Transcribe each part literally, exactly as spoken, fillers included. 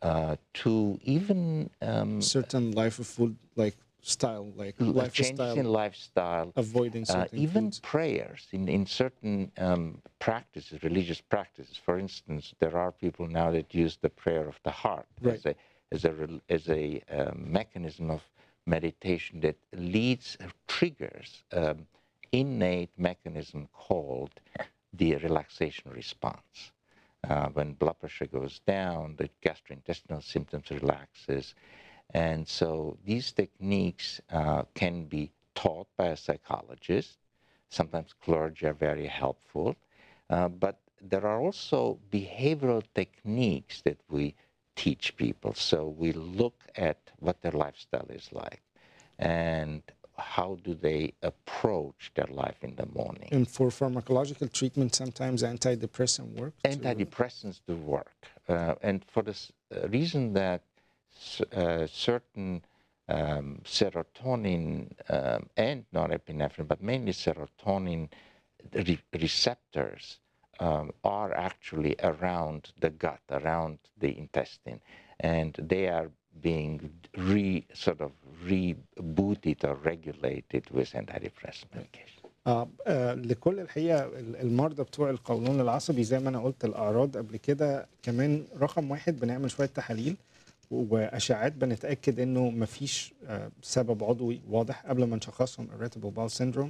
uh, to even um, certain life of food like style, like l- changes in lifestyle, lifestyle, avoiding uh, certain even foods. prayers in, in certain um, practices, religious practices. For instance, there are people now that use the prayer of the heart Right. as a as a rel- as a um, mechanism of meditation that leads triggers um, innate mechanism called the relaxation response. Uh, when blood pressure goes down, the gastrointestinal symptoms relaxes, and so these techniques uh, can be taught by a psychologist. Sometimes clergy are very helpful, uh, but there are also behavioral techniques that we teach people. So we look at what their lifestyle is like and how do they approach their life in the morning. And for pharmacological treatment, sometimes antidepressant work to Antidepressants do work, uh, and for the s- uh, reason that s- uh, certain um, serotonin um, and norepinephrine, but mainly serotonin re- receptors um, are actually around the gut, around the intestine, and they are being re sort of rebooted or regulated with antidepressant medication. آه آه، لكل الحقيقه ال- المرضى بتوع القولون العصبي زي ما انا قلت الاعراض قبل كده كمان رقم واحد بنعمل شويه تحاليل واشعاعات بنتاكد انه مفيش آه، سبب عضوي واضح قبل ما نشخصهم irritable bowel syndrome.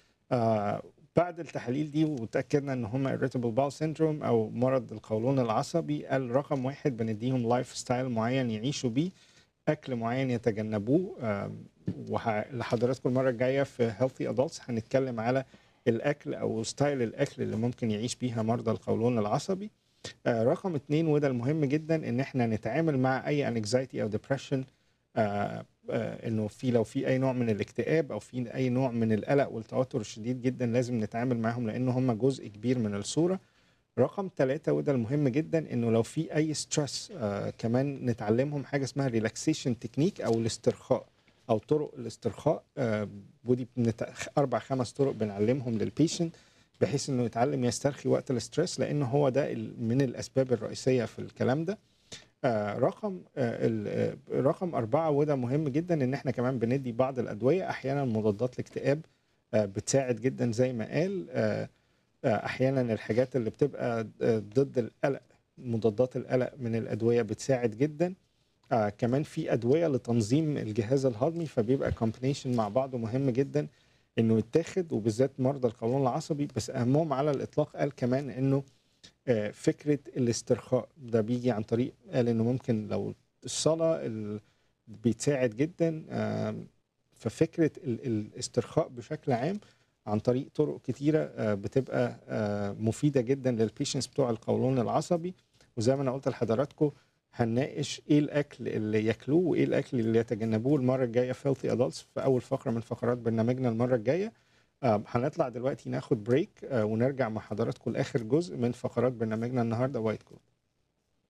آه بعد التحاليل دي وتاكدنا ان هم irritable bowel syndrome او مرض القولون العصبي، قال رقم واحد بنديهم لايف ستايل معين يعيشوا بيه، اكل معين يتجنبوه. آم، وه- لحضراتكم المره الجايه في healthy adults هنتكلم على الاكل او ستايل الاكل اللي ممكن يعيش بيها مرضى القولون العصبي. آه، رقم اتنين وده المهم جدا ان احنا نتعامل مع اي anxiety او depression. آه، آه، انه في لو في اي نوع من الاكتئاب او في اي نوع من القلق والتوتر الشديد جدا لازم نتعامل معاهم لان هم جزء كبير من الصوره. رقم ثلاثة وده المهم جدا انه لو في اي ستريس آه كمان نتعلمهم حاجه اسمها ريلاكسيشن تكنيك او الاسترخاء او طرق الاسترخاء. آه ودي بنت... اربع خمس طرق بنعلمهم للبيشنت بحيث انه يتعلم يسترخي وقت الاستريس لانه هو ده ال- من الاسباب الرئيسيه في الكلام ده. آه رقم آه ال- آه، رقم أربعة وده مهم جدا إن إحنا كمان بندي بعض الأدوية أحيانا مضادات الاكتئاب آه بتساعد جدا زي ما قال. آه آه، احيانا الحاجات اللي بتبقى آه، ضد القلق، مضادات القلق من الادويه بتساعد جدا. آه كمان في ادويه لتنظيم الجهاز الهضمي فبيبقى كومبينيشن مع بعضه مهم جدا انه يتاخد وبالذات مرضى القولون العصبي. بس اهمهم على الاطلاق قال كمان انه آه فكره الاسترخاء ده بيجي عن طريق، قال انه ممكن لو الصلاه ال- بتساعد جدا. آه ففكره ال- الاسترخاء بشكل عام عن طريق طرق كتيره آه، بتبقى آه، مفيده جدا للبيشنتس بتوع القولون العصبي. وزي ما انا قلت لحضراتكم هنناقش ايه الاكل اللي ياكلوه وايه الاكل اللي يتجنبوه المره الجايه في هيلثي ادلتس في اول فقره من فقرات برنامجنا المره الجايه. آه، هنطلع دلوقتي ناخد بريك ونرجع مع حضراتكم لاخر جزء من فقرات برنامجنا النهارده وايت كوت.